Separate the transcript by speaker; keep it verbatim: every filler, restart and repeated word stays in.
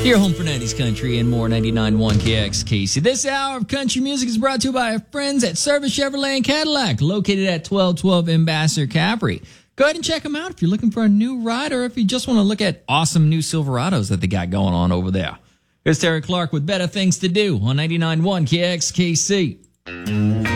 Speaker 1: Your home for nineties country and more. Ninety-nine point one K X K C. This hour of country music is brought to you by our friends at Service Chevrolet and Cadillac, located at twelve twelve Ambassador Capri. Go ahead and check them out if you're looking for a new ride or if you just want to look at awesome new Silverados that they got going on over there. Here's Terry Clark with Better Things to Do on ninety-nine point one K X K C.